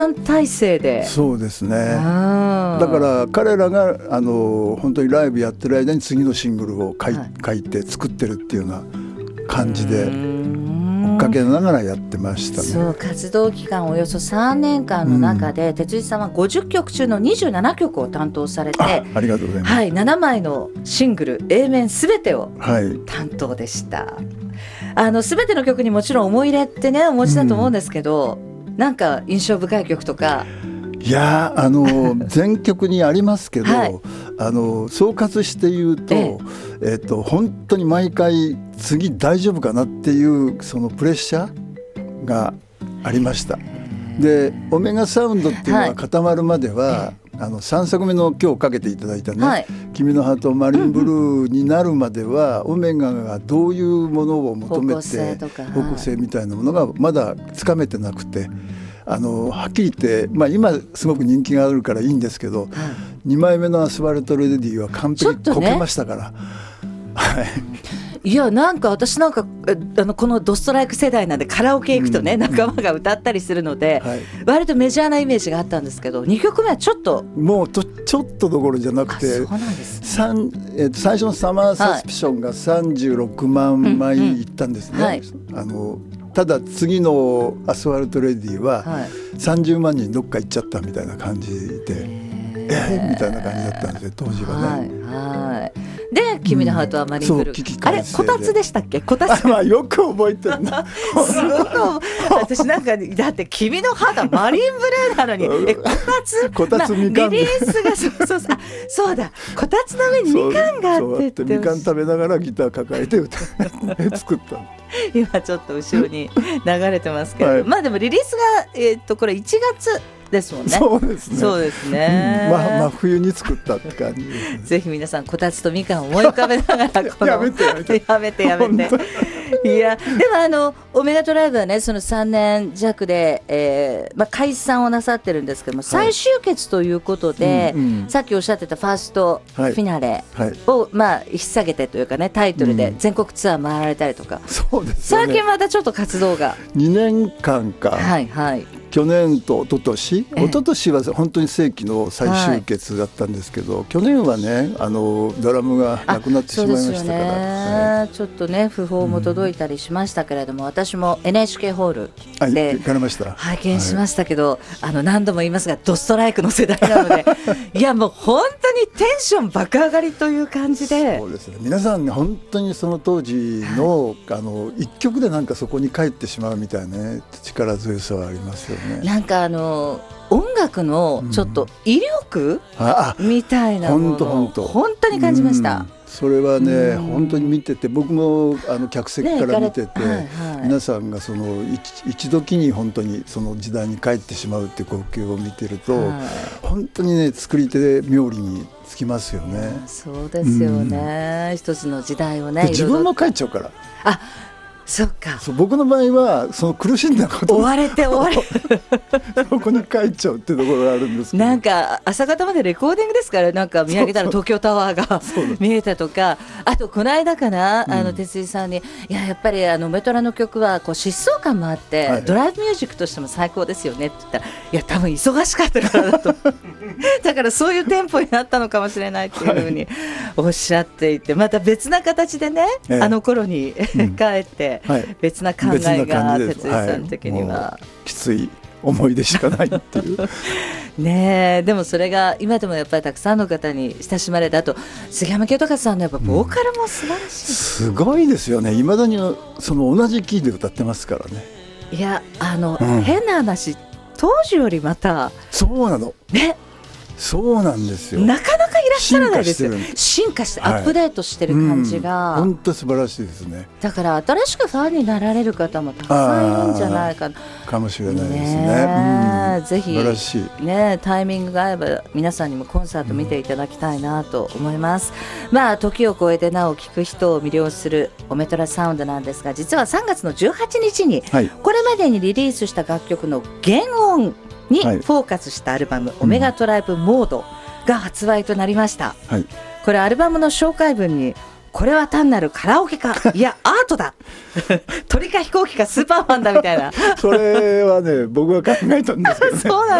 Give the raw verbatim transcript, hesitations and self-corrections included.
体制で。 そうですね。だから彼らがあの本当にライブやってる間に次のシングルを書い、はい、書いて作ってるっていうような感じで追っかけながらやってましたね。 そう活動期間およそさんねんかんの中で、うん、哲司さんはごじゅっきょく中のにじゅうななきょくを担当されて、 あ, ありがとうございます、 はい、ななまいのシングル A 面すべてを担当でした、はい、あのすべての曲にもちろん思い入れってねお持ちだと思うんですけど、うん、なんか印象深い曲とか。 いやあの全曲にありますけど、はい、あの総括して言うと、えええー、と本当に毎回次大丈夫かなっていうそのプレッシャーがありました。でオメガサウンドっていうのは固まるまでは、はい、あのさんさくめの今日かけていただいたね、はい、君のハートマリンブルーになるまでは、うん、オメガがどういうものを求めて方向性とか、方向性みたいなものがまだつかめてなくて、あのはっきり言って、まあ、今すごく人気があるからいいんですけど、はい、にまいめのアスファルトレディは完璧にこけましたから、ねはい、 いやなんか私なんかあのこのドストライク世代なんでカラオケ行くとね、うん、仲間が歌ったりするので、はい、割とメジャーなイメージがあったんですけど、にきょくめはちょっともうとちょっとどころじゃなくて、 そうなんですね、えー、最初のサマーサスピションがさんじゅうろくまんまいいったんですね、はい、あのただ次のアスファルトレディはさんじゅうまんにんどっか行っちゃったみたいな感じで、えー、みたいな感じだったんですよ当時はね、 はいはい、で君のハートはマリンブルー、うん、あれこたつでしたっけ、こたつまあよく覚えてるなすごく私なんかだって君のハートはマリンブルーなのにえこたつこたつみかんリリースがそうそうそうあそうだこたつの上にみかんがあってってみかん食べながらギター抱えて歌作った今ちょっと後ろに流れてますけど、はい、まあでもリリースが、えー、っとこれいちがつですもんね。 そうですね。 そうですね。 うん、ま真冬に作ったって感じですね。 ぜひ皆さんこたつとみかんを思い浮かべながらこのやめてやめてやめてやめて。いやでもあのオメガトライブはねそのさんねんじゃくで、えーまあ、解散をなさってるんですけども、はい、再集結ということで、うんうん、さっきおっしゃってたファーストフィナレを、はいはい、まあ引っ提げてというかねタイトルで全国ツアー回られたりとか、 うん、そうですよね、 最近またちょっと活動がにねんかんか、 はいはい、 去年と一昨年一昨年は本当に正規の再集結だったんですけど、はい、去年はねあのドラムがなくなってしまいましたから、 ねはい、ちょっとね訃報も届いたりしましたけれども、うん、私も エヌエイチケー ホールで行かれました拝見しましたけど、はい、あの何度も言いますがドストライクの世代なのでいやもう本当にテンション爆上がりという感じで、 そうですね、皆さん、ね、本当にその当時 の,、はい、あの一曲でなんかそこに帰ってしまうみたいな、ね、力強さはありますよね。 なんかあの音楽のちょっと威力、うん、みたいなものを本当に感じました、うん、 それはね、うん、本当に見てて僕もあの客席から見てて、ねはいはい、皆さんがその 一, 一時に本当にその時代に帰ってしまうっていう光景を見てると、はい、本当にね作り手で妙利につきますよね。 そうですよね、うん、一つの時代をね自分も帰っちゃうから。 あそっか、 そう僕の場合はその苦しんだこと追われて追われそこに帰っちゃうっていうところがあるんですけど、 なんか朝方までレコーディングですから、なんか見上げたら東京タワーが見えたとか、あとこの間かな、あの哲井さんに、いややっぱりあのメトラの曲はこう疾走感もあって、はい、ドライブミュージックとしても最高ですよねって言ったら、いや多分忙しかったからだとだからそういうテンポになったのかもしれないっていうふうにおっしゃっていて、また別な形でね、ええ、あの頃に、うん、帰ってはい、別な考えが哲井さん的には、 はい、きつい思い出しかないっていうねえ、でもそれが今でもやっぱりたくさんの方に親しまれて、あと杉山清隆さんのやっぱボーカルも素晴らしい、うん、 すごいですよね。いまだにその同じキーで歌ってますからね。 いやあの、うん、変な話当時よりまたそうなのね、 そうなんですよ。 なかなかいらっしゃらないですよ。進化してアップデートしてる感じが、 本当、はい、素晴らしいですね。 だから新しくファンになられる方もたくさんいるんじゃないかなかもしれないですね。 うん、ぜひ素晴らしい、 ね、タイミングが合えば皆さんにもコンサート見ていただきたいなと思います、うん、まあ時を超えてなお聴く人を魅了するオメトラサウンドなんですが、実はさんがつのじゅうはちにちに、はい、これまでにリリースした楽曲の原音にフォーカスしたアルバム、はい、オメガトライブモードが発売となりました、はい、これアルバムの紹介文にこれは単なるカラオケか、いやアートだ鳥か飛行機かスーパーマンだみたいなそれはね僕が考えたんですけどね。 そうなん